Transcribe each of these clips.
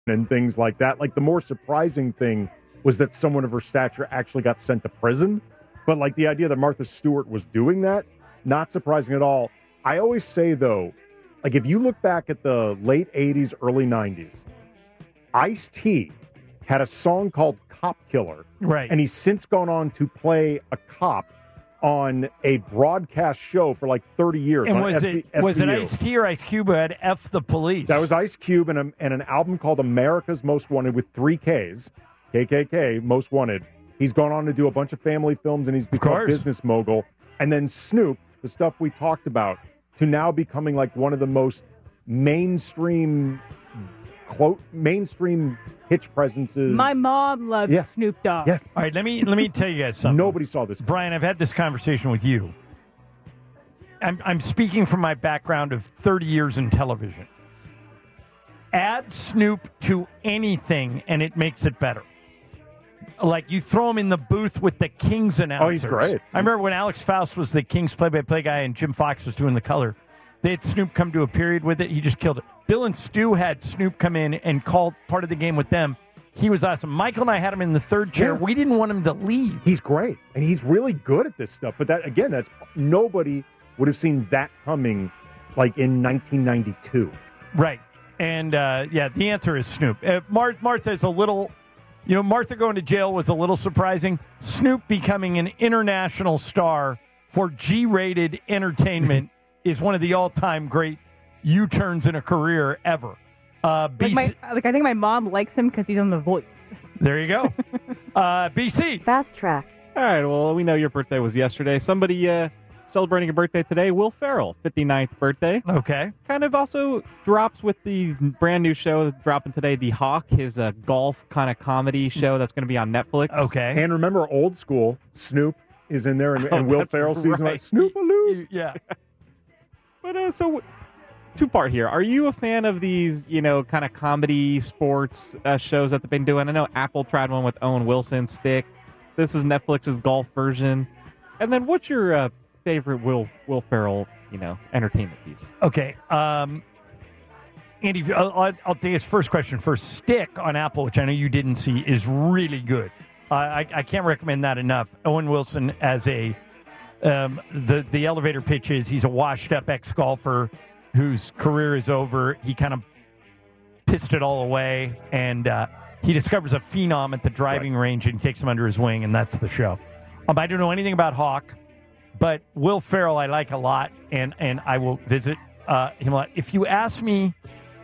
and things like that. Like, the more surprising thing was that someone of her stature actually got sent to prison. But, like, the idea that Martha Stewart was doing that, not surprising at all. I always say, though, like, if you look back at the late 80s, early 90s, Ice-T had a song called Cop Killer. Right. And he's since gone on to play a cop on a broadcast show for like 30 years. And on was it SVU. Ice-T or Ice Cube who had F the Police? That was Ice Cube and an album called America's Most Wanted with 3 Ks. KKK, Most Wanted. He's gone on to do a bunch of family films, and he's become a business mogul. And then Snoop, the stuff we talked about, to now becoming like one of the most mainstream hitch presences. My mom loves Snoop Dogg. Yes. All right, let me tell you guys something. Nobody saw this. Brian, I've had this conversation with you. I'm speaking from my background of 30 years in television. Add Snoop to anything, and it makes it better. Like, you throw him in the booth with the Kings announcers. Oh, he's great. I remember when Alex Faust was the Kings play-by-play guy and Jim Fox was doing the color. They had Snoop come to a period with it. He just killed it. Bill and Stu had Snoop come in and call part of the game with them. He was awesome. Michael and I had him in the third chair. Yeah. We didn't want him to leave. He's great, and he's really good at this stuff. But that, again, that's nobody would have seen that coming, like, in 1992. Right. And, the answer is Snoop. Martha is a little... Martha going to jail was a little surprising. Snoop becoming an international star for G-rated entertainment is one of the all-time great U-turns in a career ever. I think my mom likes him because he's on The Voice. There you go. BC. Fast track. All right, well, we know your birthday was yesterday. Somebody celebrating a birthday today, Will Ferrell, 59th birthday. Okay. Kind of also drops with the brand new show that's dropping today, The Hawk, his golf kind of comedy show that's going to be on Netflix. Okay. And remember, Old School, Snoop is in there, and Will Ferrell season like Snoop-a-Loop. Yeah. But so, two-part here. Are you a fan of these, kind of comedy sports shows that they've been doing? I know Apple tried one with Owen Wilson, Stick. This is Netflix's golf version. And then what's your favorite Will Ferrell, entertainment piece? Okay. Andy, I'll take his first question first. Stick on Apple, which I know you didn't see, is really good. I can't recommend that enough. Owen Wilson as the elevator pitch is he's a washed-up ex-golfer whose career is over. He kind of pissed it all away, and he discovers a phenom at the driving range and takes him under his wing, and that's the show. I don't know anything about Hawk, but Will Ferrell I like a lot, and I will visit him a lot. If you ask me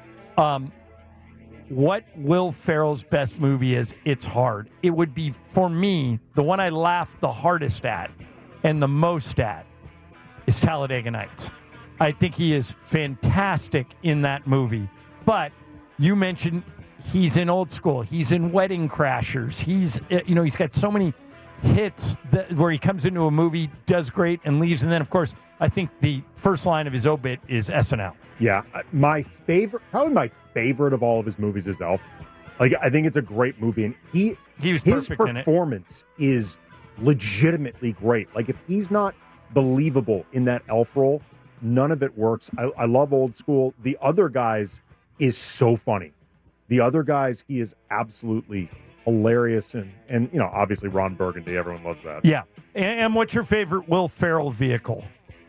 what Will Ferrell's best movie is, it's hard. It would be, for me, the one I laughed the hardest at and the most at is Talladega Nights. I think he is fantastic in that movie. But you mentioned he's in Old School. He's in Wedding Crashers. He's got so many hits where he comes into a movie, does great, and leaves. And then, of course, I think the first line of his obit is SNL. Yeah, probably my favorite of all of his movies is Elf. Like, I think it's a great movie, and he was his perfect in it. performance is legitimately great. Like, if he's not believable in that Elf role, none of it works. I love Old School. The Other Guys is so funny. The Other Guys, he is absolutely hilarious, and obviously Ron Burgundy. Everyone loves that. Yeah. And what's your favorite Will Ferrell vehicle?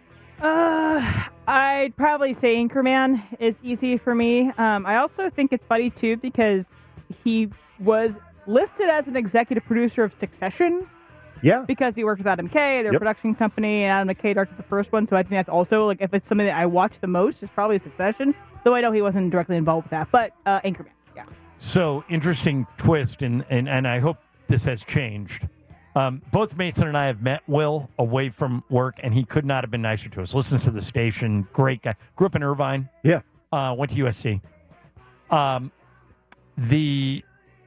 I'd probably say Anchorman is easy for me. I also think it's funny, too, because he was listed as an executive producer of Succession. Yeah. Because he worked with Adam McKay, their production company, and Adam McKay directed the first one, so I think that's also, like, if it's something that I watch the most, it's probably Succession, though I know he wasn't directly involved with that, but Anchorman, yeah. So, interesting twist, and I hope this has changed. Both Mason and I have met Will away from work, and he could not have been nicer to us. Listens to the station, great guy. Grew up in Irvine. Yeah. Went to USC. The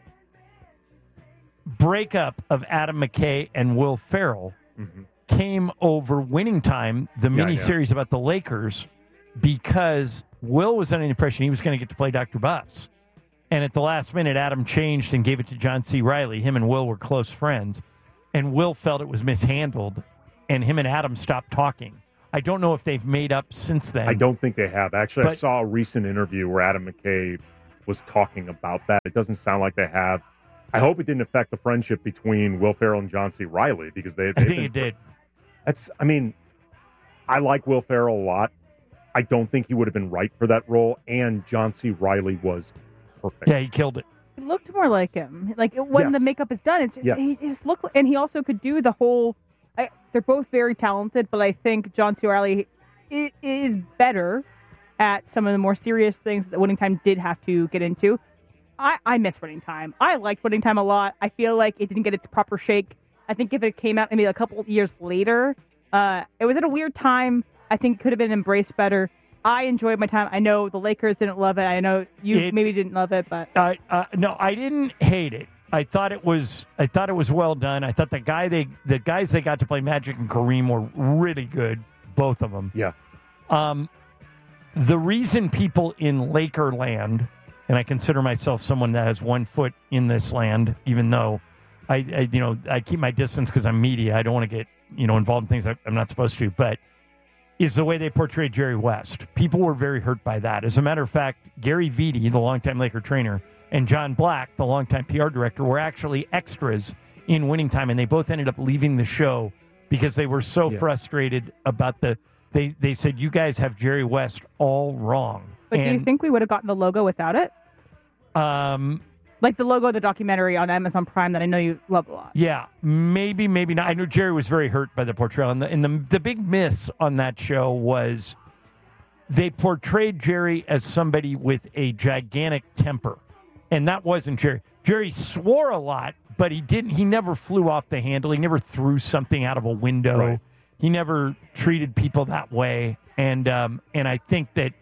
breakup of Adam McKay and Will Ferrell came over Winning Time, the miniseries about the Lakers, because Will was under the impression he was going to get to play Dr. Buss. And at the last minute, Adam changed and gave it to John C. Reilly. Him and Will were close friends. And Will felt it was mishandled, and him and Adam stopped talking. I don't know if they've made up since then. I don't think they have. Actually, I saw a recent interview where Adam McKay was talking about that. It doesn't sound like they have. I hope it didn't affect the friendship between Will Ferrell and John C. Reilly because I think it did. I like Will Ferrell a lot. I don't think he would have been right for that role, and John C. Reilly was perfect. Yeah, he killed it. It looked more like him. Like when the makeup is done, he just looked, and he also could do the whole. They're both very talented, but I think John C. Reilly is better at some of the more serious things that Winning Time did have to get into. I miss Winning Time. I liked Winning Time a lot. I feel like it didn't get its proper shake. I think if it came out maybe a couple of years later, it was at a weird time. I think it could have been embraced better. I enjoyed my time. I know the Lakers didn't love it. I know you maybe didn't love it, but no, I didn't hate it. I thought it was well done. I thought the guys they got to play Magic and Kareem were really good, both of them. Yeah. The reason people in Laker land, and I consider myself someone that has 1 foot in this land, even though I keep my distance because I'm media. I don't want to get involved in things I'm not supposed to, but is the way they portrayed Jerry West. People were very hurt by that. As a matter of fact, Gary Vitti, the longtime Laker trainer, and John Black, the longtime PR director, were actually extras in Winning Time, and they both ended up leaving the show because they were so frustrated about They said, you guys have Jerry West all wrong. But do you think we would have gotten the logo without it? Like the logo of the documentary on Amazon Prime that I know you love a lot. Yeah, maybe not. I know Jerry was very hurt by the portrayal. And the big miss on that show was they portrayed Jerry as somebody with a gigantic temper. And that wasn't Jerry. Jerry swore a lot, but he never flew off the handle. He never threw something out of a window. Right. He never treated people that way. And I think that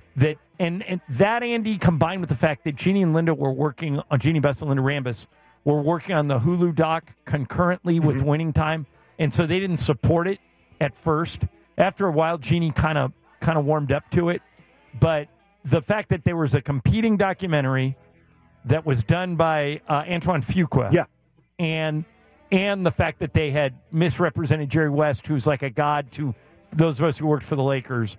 Andy, combined with the fact that Jeannie and Linda were working on Jeannie Best and Linda Rambis were working on the Hulu doc concurrently with Winning Time, and so they didn't support it at first. After a while, Jeannie kind of warmed up to it, but the fact that there was a competing documentary that was done by Antoine Fuqua, and the fact that they had misrepresented Jerry West, who's like a god to those of us who worked for the Lakers,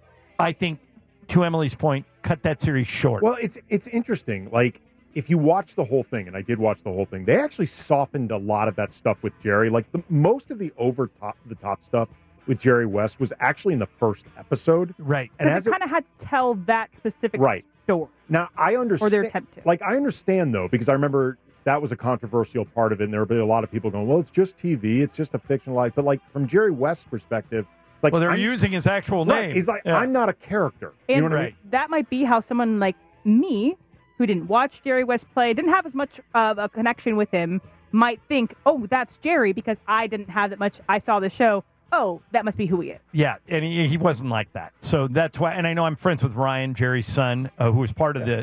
I think, to Emily's point, cut that series short. Well, it's interesting. Like, if you watch the whole thing, and I did watch the whole thing, they actually softened a lot of that stuff with Jerry. Like, most of the over-the-top stuff with Jerry West was actually in the first episode. Right. And it kind of had to tell that specific story. Now, I understand. Or their attempt to. Like, I understand, though, because I remember that was a controversial part of it, and there were a lot of people going, well, it's just TV, it's just a fictionalized. But, like, from Jerry West's perspective, like, well, they're using his actual name. He's like, I'm not a character. And you know what I mean? That might be how someone like me, who didn't watch Jerry West play, didn't have as much of a connection with him, might think, oh, that's Jerry, because I didn't have that much. I saw the show. Oh, that must be who he is. Yeah, and he wasn't like that. So that's why. And I know I'm friends with Ryan, Jerry's son, who was part of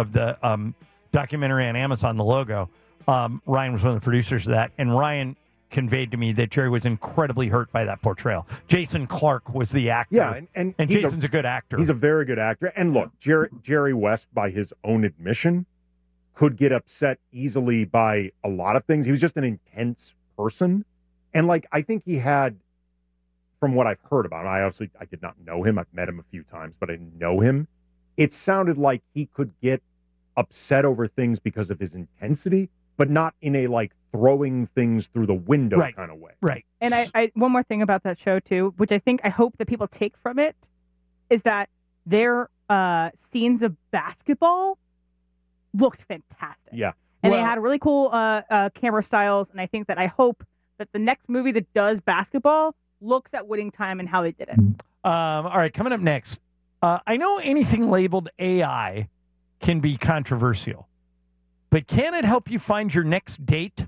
the documentary on Amazon, The Logo. Ryan was one of the producers of that, and Ryan conveyed to me that Jerry was incredibly hurt by that portrayal. Jason Clarke was the actor. Yeah, and Jason's a good actor. He's a very good actor. And look, Jerry West, by his own admission, could get upset easily by a lot of things. He was just an intense person. And, like, I think he had, from what I've heard about him, I did not know him. I've met him a few times, but I didn't know him. It sounded like he could get upset over things because of his intensity, but not in a, like, throwing things through the window kind of way. Right. And I one more thing about that show, too, which I hope that people take from it, is that their scenes of basketball looked fantastic. Yeah. And they had really cool camera styles, and I hope that the next movie that does basketball looks at Winning Time and how they did it. All right, coming up next, I know anything labeled AI can be controversial, but can it help you find your next date?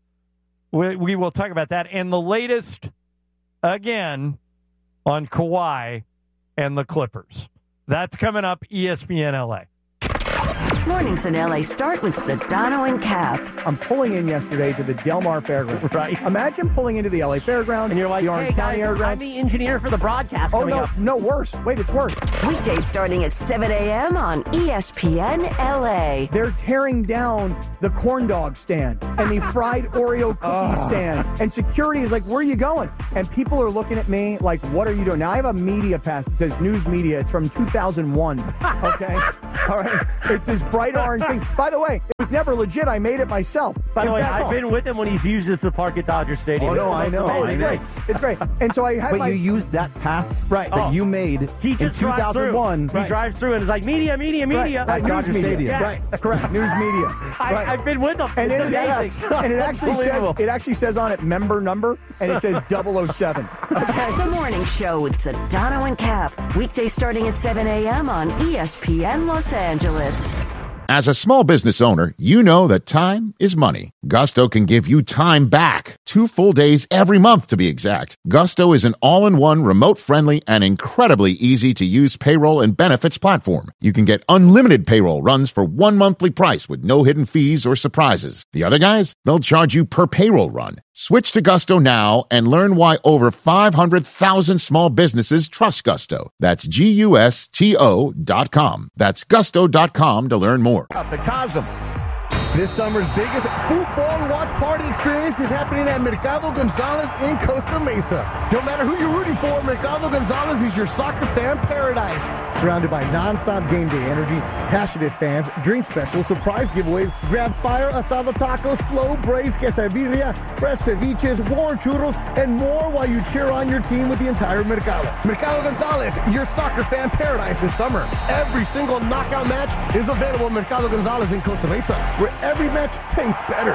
We will talk about that. And the latest, again, on Kawhi and the Clippers. That's coming up, ESPN LA. Mornings in LA start with Sedano and Cap. I'm pulling in yesterday to the Del Mar Fairgrounds. Right. Imagine pulling into the LA Fairgrounds. And you're like, the Orange hey, County guys, I'm the engineer for the broadcast coming up. No, worse. Wait, it's worse. Weekdays starting at 7 a.m. on ESPN LA. They're tearing down the corn dog stand and the fried Oreo cookie stand. And security is like, where are you going? And people are looking at me like, what are you doing? Now, I have a media pass that says news media. It's from 2001. Okay? All right? It's this bright orange thing. By the way, it was never legit. I made it myself. By the way, I've been with him when he's used this to park at Dodger Stadium. Oh, no, I know. It's great. It's great. And so I had But you used that pass that you made he just in 2001. He drives through and is like, media. Right, Dodger Stadium. Yes. Right, correct. News media. Right. I've been with him. And It's amazing. it actually says on it member number, and it says 007. Okay. The Morning Show with Sedano and Cap. Weekday starting at 7 a.m. on ESPN Los Angeles. As a small business owner, you know that time is money. Gusto can give you time back. 2 full days every month, to be exact. Gusto is an all-in-one, remote-friendly, and incredibly easy-to-use payroll and benefits platform. You can get unlimited payroll runs for one monthly price with no hidden fees or surprises. The other guys, they'll charge you per payroll run. Switch to Gusto now and learn why over 500,000 small businesses trust Gusto. That's GUSTO.com. That's Gusto.com to learn more. The Cosm. This summer's biggest football watch party experience is happening at Mercado Gonzalez in Costa Mesa. No matter who you're rooting for, Mercado Gonzalez is your soccer fan paradise. Surrounded by non-stop game day energy, passionate fans, drink specials, surprise giveaways, grab fire, asado tacos, slow braised quesadilla, fresh ceviches, warm churros, and more while you cheer on your team with the entire Mercado. Mercado Gonzalez, your soccer fan paradise this summer. Every single knockout match is available at Mercado Gonzalez in Costa Mesa, where every match tastes better.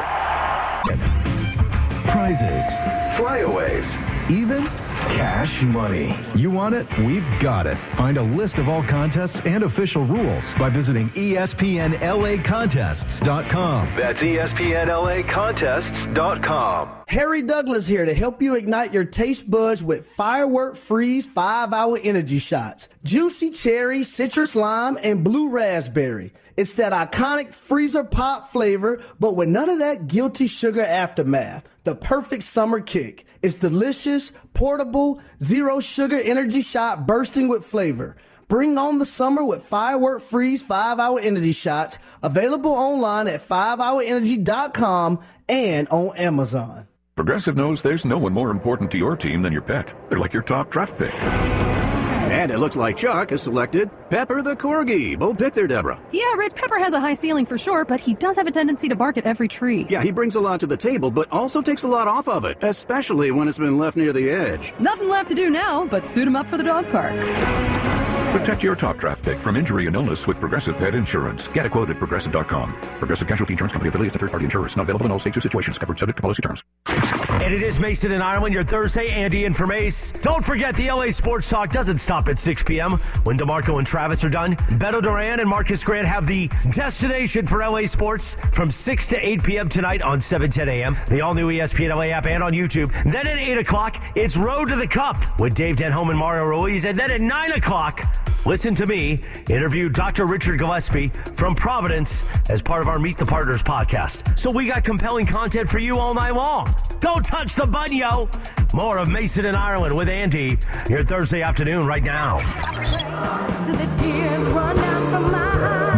Prizes, flyaways, even cash money. You want it? We've got it. Find a list of all contests and official rules by visiting ESPNLAcontests.com. That's ESPNLAcontests.com. Harry Douglas here to help you ignite your taste buds with Firework Freeze 5-Hour Energy Shots. Juicy cherry, citrus lime, and blue raspberry. It's that iconic freezer pop flavor, but with none of that guilty sugar aftermath. The perfect summer kick. It's delicious, portable, zero sugar energy shot bursting with flavor. Bring on the summer with Firework Freeze 5-Hour Energy Shots. Available online at 5hourenergy.com and on Amazon. Progressive knows there's no one more important to your team than your pet. They're like your top draft pick. And it looks like Chuck has selected Pepper the Corgi. Bold pick there, Deborah. Yeah, Rich, Pepper has a high ceiling for sure, but he does have a tendency to bark at every tree. Yeah, he brings a lot to the table, but also takes a lot off of it, especially when it's been left near the edge. Nothing left to do now but suit him up for the dog park. Protect your top draft pick from injury and illness with Progressive Pet Insurance. Get a quote at Progressive.com. Progressive Casualty Insurance Company affiliates and third-party insurers. Not available in all states or situations. Covered subject to policy terms. And it is Mason and Ireland, your Thursday. Andy in for Mace. Don't forget the LA Sports Talk doesn't stop at 6 p.m. when DeMarco and Travis are done. Beto Duran and Marcus Grant have the destination for LA Sports from 6 to 8 p.m. tonight on 7:10 a.m. The all-new ESPN LA app and on YouTube. Then at 8 o'clock, it's Road to the Cup with Dave Denholm and Mario Ruiz. And then at 9 o'clock, listen to me interview Dr. Richard Gillespie from Providence as part of our Meet the Partners podcast. So we got compelling content for you all night long. Don't touch the button, yo. More of Mason and Ireland with Andy your Thursday afternoon right now. To the tears run down from my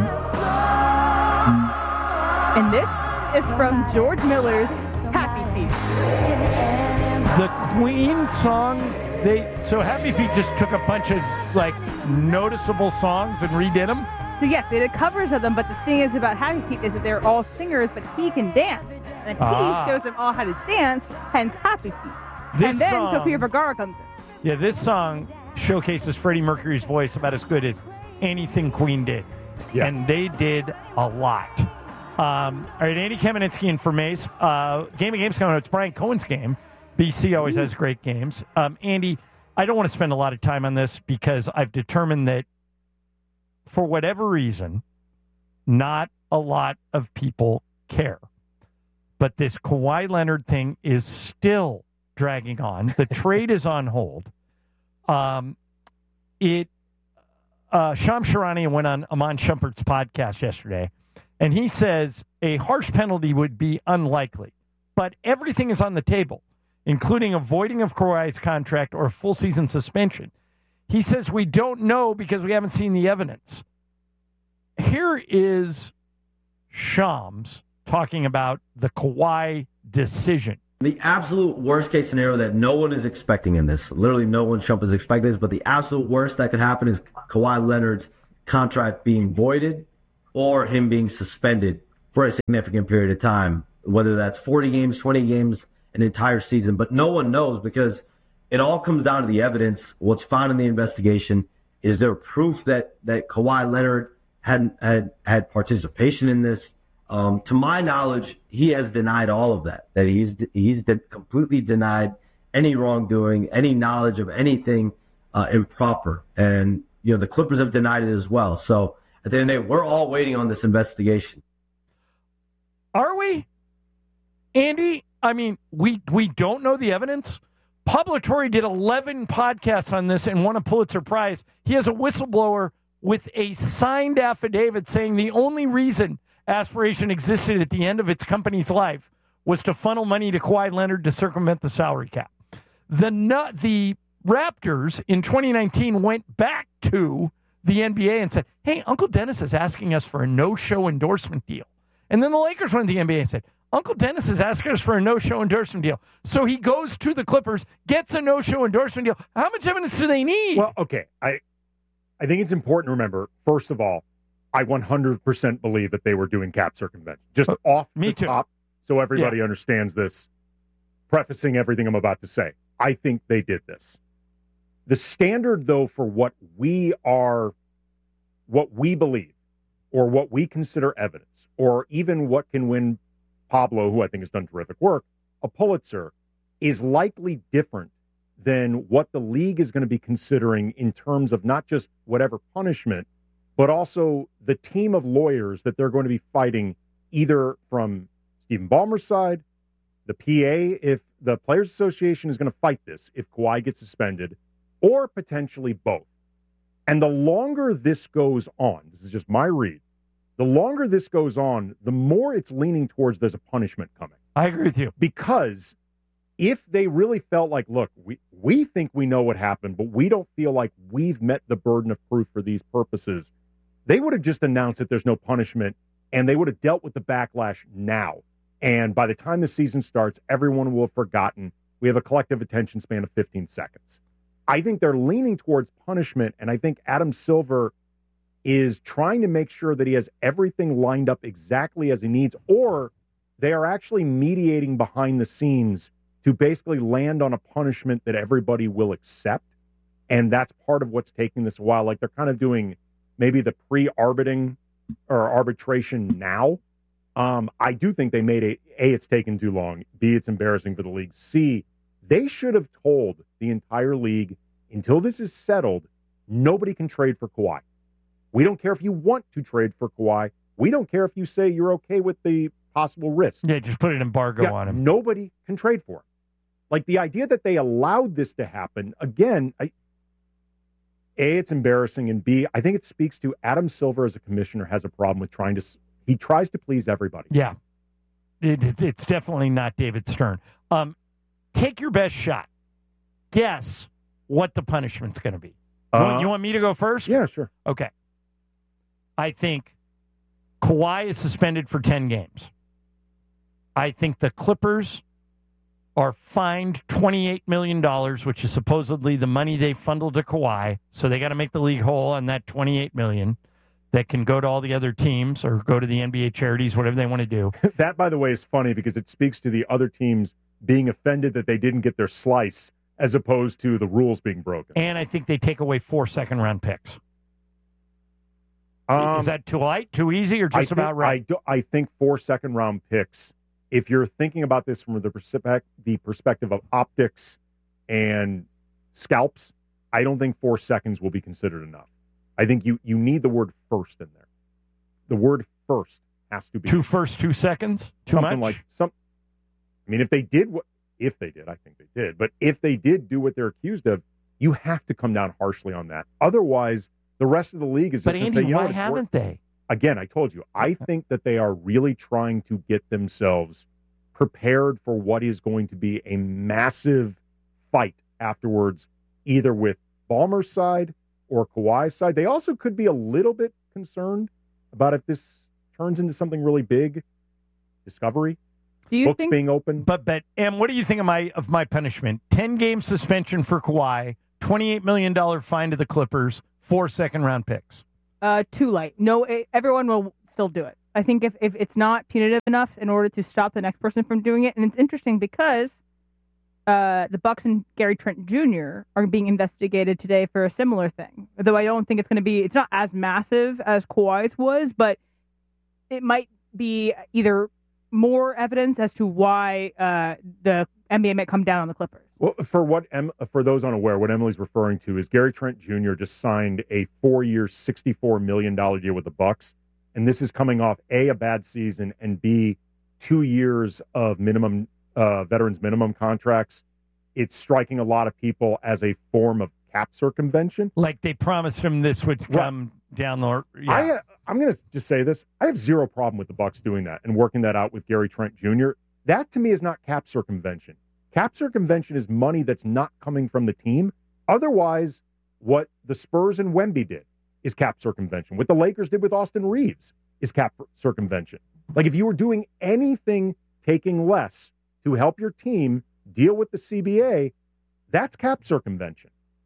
eyes. And this is from George Miller's Happy Feet. The Queen song, so Happy Feet just took a bunch of like noticeable songs and redid them. So yes, they did covers of them, but the thing is about Happy Feet is that they're all singers, but he can dance. And he shows them all how to dance, hence Happy Feet. And then Sofia Vergara comes in. Yeah, this song showcases Freddie Mercury's voice about as good as anything Queen did. Yeah. And they did a lot. All right, Andy Kamenetsky and for Mace. Game of Games coming up. It's Brian Cohen's game. BC always has great games. Andy, I don't want to spend a lot of time on this because I've determined that for whatever reason, not a lot of people care. But this Kawhi Leonard thing is still dragging on. The trade is on hold. Sham Sharani went on Aman Shumpert's podcast yesterday, and he says a harsh penalty would be unlikely, but everything is on the table, including a voiding of Kawhi's contract or a full season suspension. He says we don't know because we haven't seen the evidence. Here is Shams talking about the Kawhi decision. The absolute worst case scenario that no one is expecting in this, literally no one, Shump, is expecting this, but the absolute worst that could happen is Kawhi Leonard's contract being voided or him being suspended for a significant period of time, whether that's 40 games, 20 games, an entire season. But no one knows because it all comes down to the evidence. What's found in the investigation. Is there proof that Kawhi Leonard had participation in this? To my knowledge, he has denied all of that. That he's completely denied any wrongdoing, any knowledge of anything improper, and the Clippers have denied it as well. So at the end of the day, we're all waiting on this investigation. Are we, Andy? I mean, we don't know the evidence. Pablo Torre did 11 podcasts on this and won a Pulitzer Prize. He has a whistleblower with a signed affidavit saying the only reason Aspiration existed at the end of its company's life was to funnel money to Kawhi Leonard to circumvent the salary cap. The Raptors in 2019 went back to the NBA and said, hey, Uncle Dennis is asking us for a no-show endorsement deal. And then the Lakers went to the NBA and said, Uncle Dennis is asking us for a no-show endorsement deal. So he goes to the Clippers, gets a no-show endorsement deal. How much evidence do they need? Well, okay. I think it's important to remember, first of all, I 100% believe that they were doing cap circumvention. Just off the top, so everybody understands this, prefacing everything I'm about to say. I think they did this. The standard, though, for what we believe, or what we consider evidence, or even what can win Pablo, who I think has done terrific work, a Pulitzer, is likely different than what the league is going to be considering in terms of not just whatever punishment, but also the team of lawyers that they're going to be fighting, either from Stephen Ballmer's side, the PA, if the Players Association is going to fight this, if Kawhi gets suspended, or potentially both. And the longer this goes on, this is just my read, the longer this goes on, the more it's leaning towards there's a punishment coming. I agree with you. Because if they really felt like, look, we think we know what happened, but we don't feel like we've met the burden of proof for these purposes, they would have just announced that there's no punishment, and they would have dealt with the backlash now. And by the time the season starts, everyone will have forgotten. We have a collective attention span of 15 seconds. I think they're leaning towards punishment, and I think Adam Silver is trying to make sure that he has everything lined up exactly as he needs, or they are actually mediating behind the scenes to basically land on a punishment that everybody will accept. And that's part of what's taking this a while. Like they're kind of doing maybe the pre-arbitration now. I do think they made it's taken too long. B, it's embarrassing for the league. C, they should have told the entire league, until this is settled, nobody can trade for Kawhi. We don't care if you want to trade for Kawhi. We don't care if you say you're okay with the possible risk. Yeah, just put an embargo on him. Nobody can trade for him. Like the idea that they allowed this to happen, again, A, it's embarrassing, and B, I think it speaks to Adam Silver as a commissioner has a problem with he tries to please everybody. Yeah. It's definitely not David Stern. Take your best shot. Guess what the punishment's going to be. You want me to go first? Yeah, sure. Okay. I think Kawhi is suspended for 10 games. I think the Clippers are fined $28 million, which is supposedly the money they funneled to Kawhi. So they got to make the league whole on that $28 million that can go to all the other teams or go to the NBA charities, whatever they want to do. That, by the way, is funny because it speaks to the other teams being offended that they didn't get their slice as opposed to the rules being broken. And I think they take away 4 second-round picks. Is that too light, too easy, or just about right? I think 4 second-round picks, if you're thinking about this from the perspective of optics and scalps, I don't think 4 seconds will be considered enough. I think you need the word first in there. The word first has to be 2 first, 2 seconds. Too something much. I mean, if they did, I think they did. But if they did do what they're accused of, you have to come down harshly on that. Otherwise, the rest of the league is just going to say, why haven't they? Again, I told you, I think that they are really trying to get themselves prepared for what is going to be a massive fight afterwards, either with Ballmer's side or Kawhi's side. They also could be a little bit concerned about if this turns into something really big. Discovery, books being open. But Em, what do you think of my punishment? 10-game suspension for Kawhi, $28 million fine to the Clippers, 4 second-round picks. Too light. No, everyone will still do it. I think if it's not punitive enough in order to stop the next person from doing it, and it's interesting because the Bucks and Gary Trent Jr. are being investigated today for a similar thing. Though I don't think it's not as massive as Kawhi's was, but it might be either more evidence as to why the NBA might come down on the Clippers. Well, for those unaware, what Emily's referring to is Gary Trent Jr. just signed a 4-year, $64 million deal with the Bucks, and this is coming off a bad season, and B, 2 years of minimum veterans minimum contracts. It's striking a lot of people as a form of cap circumvention. Like they promised him this would come down the. Yeah. I'm going to just say this: I have zero problem with the Bucks doing that and working that out with Gary Trent Jr. That to me is not cap circumvention. Cap circumvention is money that's not coming from the team. Otherwise, what the Spurs and Wemby did is cap circumvention. What the Lakers did with Austin Reeves is cap circumvention. Like if you were doing anything taking less to help your team deal with the CBA, that's cap circumvention.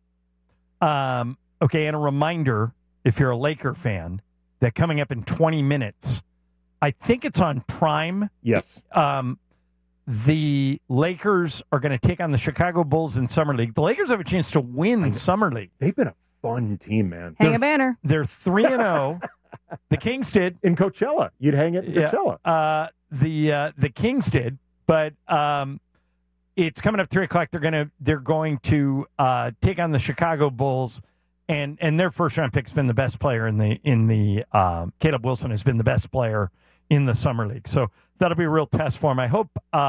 Okay, and a reminder, if you're a Laker fan, that coming up in 20 minutes, I think it's on Prime. Yes. The Lakers are going to take on the Chicago Bulls in Summer League. The Lakers have a chance to win Summer League. They've been a fun team, man. Hang a banner. They're 3-0. The Kings did. In Coachella. You'd hang it in Coachella. The Kings did, but it's coming up 3 o'clock. They're going to take on the Chicago Bulls, and their first round pick's been the best player in the Caleb Wilson has been the best player in the Summer League. So that'll be a real test for him. I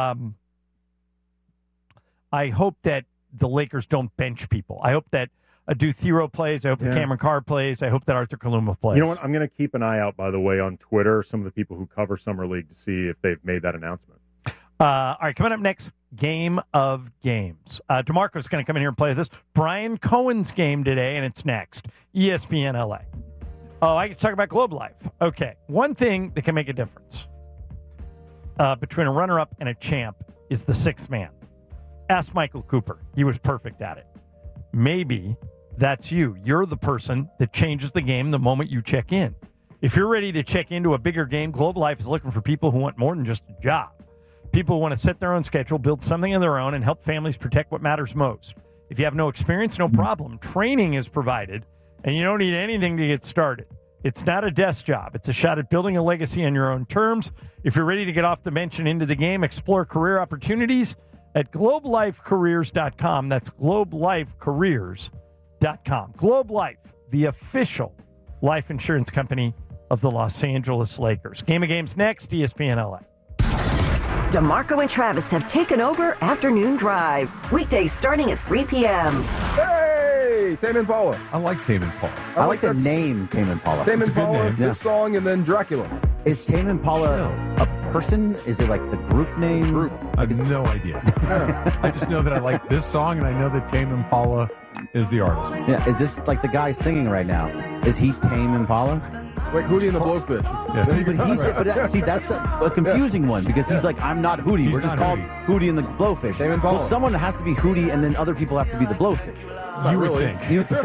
hope that the Lakers don't bench people. I hope that Adu Thero plays. I hope that Cameron Carr plays. I hope that Arthur Kaluma plays. You know what? I'm going to keep an eye out, by the way, on Twitter, some of the people who cover Summer League to see if they've made that announcement. All right, coming up next, Game of Games. DeMarco's going to come in here and play this. Brian Cohen's game today, and it's next. ESPN LA. Oh, I can talk about Globe Life. Okay, one thing that can make a difference between a runner-up and a champ is the sixth man. Ask Michael Cooper. He was perfect at it. Maybe that's you. You're the person that changes the game the moment you check in. If you're ready to check into a bigger game, Globe Life is looking for people who want more than just a job. People who want to set their own schedule, build something of their own, and help families protect what matters most. If you have no experience, no problem. Training is provided, and you don't need anything to get started. It's not a desk job. It's a shot at building a legacy on your own terms. If you're ready to get off the bench and into the game, explore career opportunities at globelifecareers.com. That's globelifecareers.com. Globe Life, the official life insurance company of the Los Angeles Lakers. Game of Games next, ESPN LA. DeMarco and Travis have taken over Afternoon Drive. Weekdays starting at 3 p.m. Hey, Tame Impala. I like Tame Impala. I like the name Tame Impala. Tame It's a good Impala, name. this song, and then Dracula. Is Tame Impala a person? Is it like the group name? I have no idea. I just know that I like this song, and I know that Tame Impala is the artist. Yeah, is this like the guy singing right now? Is he Tame Impala? Like Hootie and the Blowfish. Yeah, See, that's a confusing one because he's like, I'm not Hootie. We're just called Hootie and the Blowfish. Tame Impala. Well, someone has to be Hootie, and then other people have to be the Blowfish. You would think.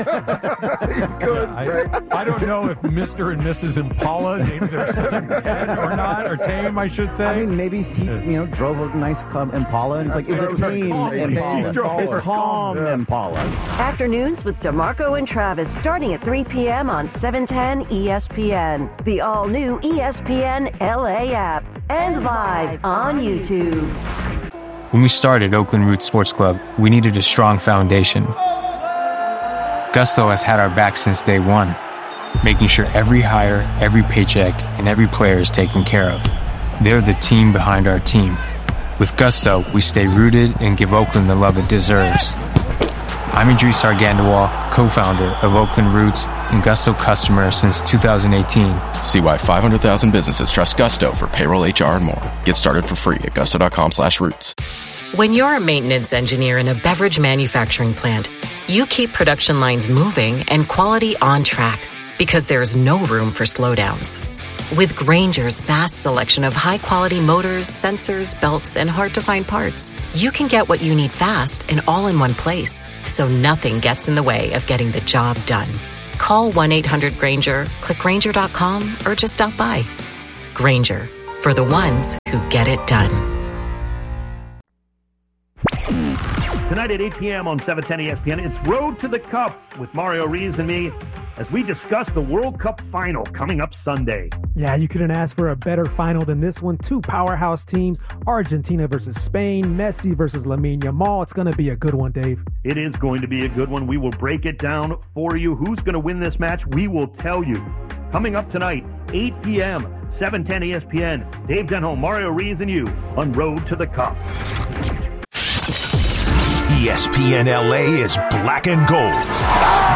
I don't know if Mr. and Mrs. Impala named their son Ted or not, or Tame, I should say. I mean, maybe he, drove a nice Impala, and it's like, it was a Tame Impala. Calm Impala. Afternoons with DeMarco and Travis starting at 3 p.m. on 710 ESPN. The all-new ESPN LA app. And live on YouTube. When we started Oakland Roots Sports Club, we needed a strong foundation. Gusto has had our back since day one, making sure every hire, every paycheck, and every player is taken care of. They're the team behind our team. With Gusto, we stay rooted and give Oakland the love it deserves. I'm Idris Argandawal, co-founder of Oakland Roots and Gusto customer since 2018. See why 500,000 businesses trust Gusto for payroll, HR, and more. Get started for free at gusto.com/roots. When you're a maintenance engineer in a beverage manufacturing plant, you keep production lines moving and quality on track because there's no room for slowdowns. With Grainger's vast selection of high-quality motors, sensors, belts, and hard-to-find parts, you can get what you need fast and all in one place, so nothing gets in the way of getting the job done. Call 1-800-GRANGER, click Grainger.com, or just stop by. Grainger, for the ones who get it done. Tonight at 8 p.m. on 710 ESPN, it's Road to the Cup with Mario Reeves and me as we discuss the World Cup final coming up Sunday. Yeah, you couldn't ask for a better final than this one. Two powerhouse teams, Argentina versus Spain, Messi versus Lamine Yamal. It's going to be a good one, Dave. It is going to be a good one. We will break it down for you. Who's going to win this match? We will tell you. Coming up tonight, 8 p.m., 710 ESPN. Dave Denholm, Mario Reeves, and you on Road to the Cup. ESPN LA is black and gold.